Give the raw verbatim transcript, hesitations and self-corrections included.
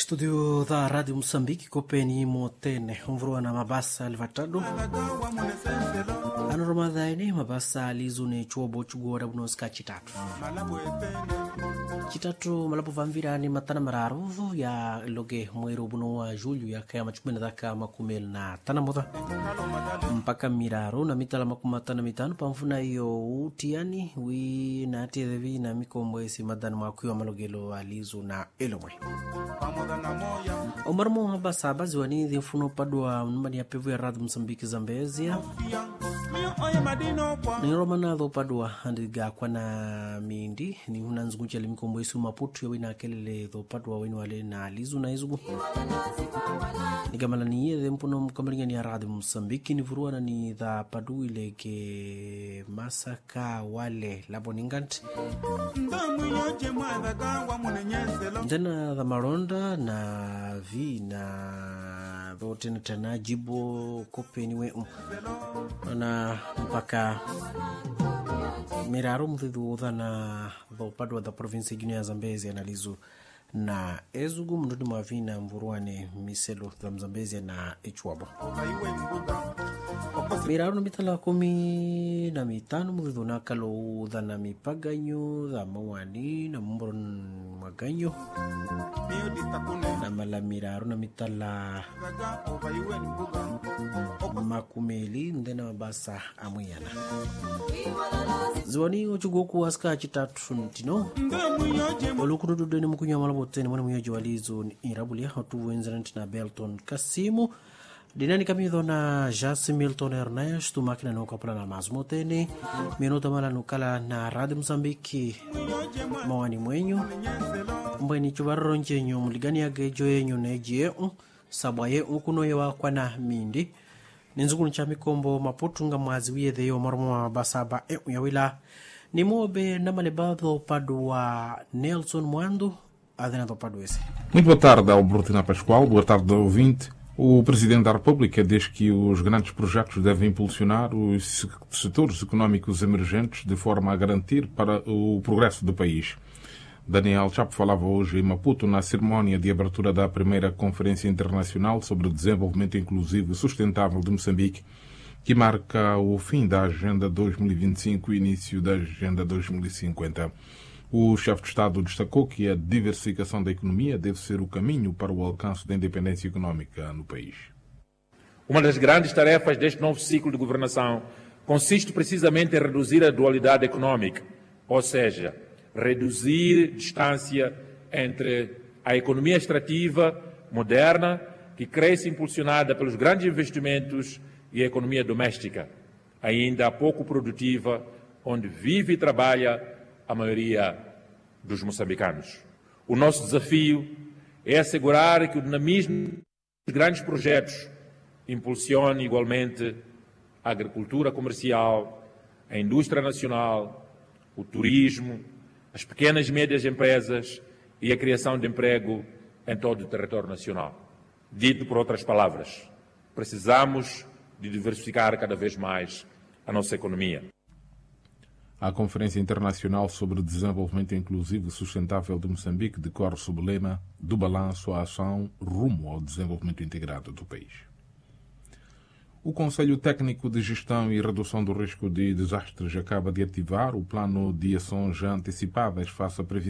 Studio da Rádio Moçambique, Kopeni Motene, umvurua na mabasa alivatado. Anoramadhaini mabasa alizune chuobo chugora bunoska chitatu. Chitatu malabu vamvira ni matana mararuvu ya loge mwero buno wa julho ya kaya machumena daka makumel na tanamoda. Mpaka miraro na mitala makumatana mitano pamfuna iyo utiani wi na atiyevi na mikombwesi madana makuwa malogelo alizu na elomwe. Omarmo mabasa bazi wani dhifuno padua mnumani ya pevu ya Rádio Moçambique Zambezia. Ni romanado padua handiga kwa na mindi ni unanzungucha limikombo isu maputu ya wina kelele dho padua wini wale na alizu na izugu. Ni gamala ni ye mpuno mkamaringa ni ya Rádio Moçambique ni vurua na ni dha padu ile ke masaka wale labo ninganti. Ndena dha maronda na vi na vote na tana jibo kope niwe um. Na mpaka miraro mthidhu utha na dhopadu wa dha provinsi Guinea Zambezi analizu na ezugu mnduni mwavina mvuruane miselo dha Mzambezi na ichwabo. Miraro na mitala kumi na mitano mthidhu na kalo utha na mipaganyo dha mawani na mbron maganyo na mala miraro na mitala makumeli ndena mabasa amuyana ziwani ochugoku aska chitatu ntino olukududu deni mkunya malaboteni mwana myoji walizo irabulia hatu wenzana ntina Belton Kasimu dinani kamidho na Jasi Milton Ernest tumakina na ukapula na mazmoteni minuta mala nukala na Rádio Moçambique mawani mwenyu mbweni chubarro njenyu muligani ya gejo yenyu nejie sabwaye ukuno yewa kwa na mindi ninzukunu cha mikombo maputunga mwaziwie dheyo marumwa basaba e uyawila ni mobe na malebado padua Nelson Mwandu adena do paduese. Muito boa tarde ao Burtina Pascoal, boa tarde ao ouvinte. O Presidente da República diz que os grandes projetos devem impulsionar os setores económicos emergentes de forma a garantir para o progresso do país. Daniel Chapo falava hoje em Maputo na cerimónia de abertura da primeira Conferência Internacional sobre Desenvolvimento Inclusivo e Sustentável de Moçambique, que marca o fim da Agenda dois mil e vinte e cinco e o início da Agenda dois mil e cinquenta. O chefe de Estado destacou que a diversificação da economia deve ser o caminho para o alcance da independência económica no país. Uma das grandes tarefas deste novo ciclo de governação consiste precisamente em reduzir a dualidade económica, ou seja, reduzir distância entre a economia extrativa, moderna, que cresce impulsionada pelos grandes investimentos, e a economia doméstica, ainda pouco produtiva, onde vive e trabalha a maioria dos moçambicanos. O nosso desafio é assegurar que o dinamismo dos grandes projetos impulsione igualmente a agricultura comercial, a indústria nacional, o turismo, as pequenas e médias empresas e a criação de emprego em todo o território nacional. Dito por outras palavras, precisamos de diversificar cada vez mais a nossa economia. A Conferência Internacional sobre Desenvolvimento Inclusivo e Sustentável de Moçambique decorre sob o lema do balanço à ação rumo ao desenvolvimento integrado do país. O Conselho Técnico de Gestão e Redução do Risco de Desastres acaba de ativar o plano de ações já antecipadas face à previsão